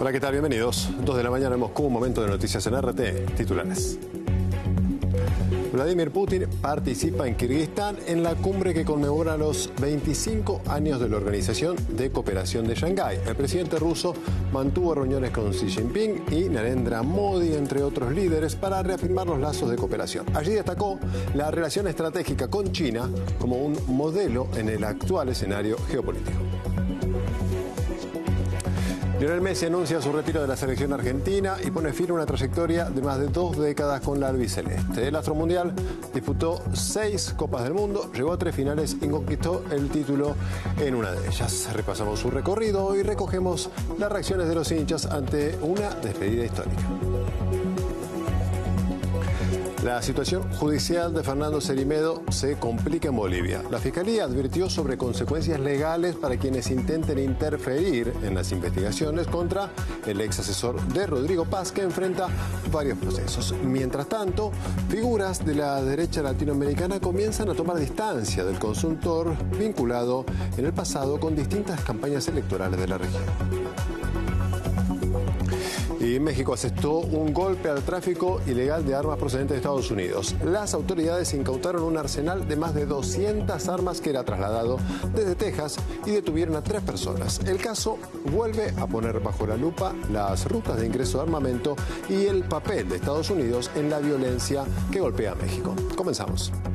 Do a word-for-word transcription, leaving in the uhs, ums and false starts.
Hola, ¿qué tal? Bienvenidos. dos de la mañana en Moscú, un momento de noticias en R T. Titulares. Vladimir Putin participa en Kirguistán en la cumbre que conmemora los veinticinco años de la Organización de Cooperación de Shanghái. El presidente ruso mantuvo reuniones con Xi Jinping y Narendra Modi, entre otros líderes, para reafirmar los lazos de cooperación. Allí destacó la relación estratégica con China como un modelo en el actual escenario geopolítico. Lionel Messi anuncia su retiro de la selección argentina y pone fin a una trayectoria de más de dos décadas con la albiceleste. El astro mundial disputó seis Copas del Mundo, llegó a tres finales y conquistó el título en una de ellas. Repasamos su recorrido y recogemos las reacciones de los hinchas ante una despedida histórica. La situación judicial de Fernando Cerime se complica en Bolivia. La Fiscalía advirtió sobre consecuencias legales para quienes intenten interferir en las investigaciones contra el ex asesor de Rodrigo Paz, que enfrenta varios procesos. Mientras tanto, figuras de la derecha latinoamericana comienzan a tomar distancia del consultor vinculado en el pasado con distintas campañas electorales de la región. Y México asestó un golpe al tráfico ilegal de armas procedentes de Estados Unidos. Las autoridades incautaron un arsenal de más de doscientas armas que era trasladado desde Texas y detuvieron a tres personas. El caso vuelve a poner bajo la lupa las rutas de ingreso de armamento y el papel de Estados Unidos en la violencia que golpea a México. Comenzamos.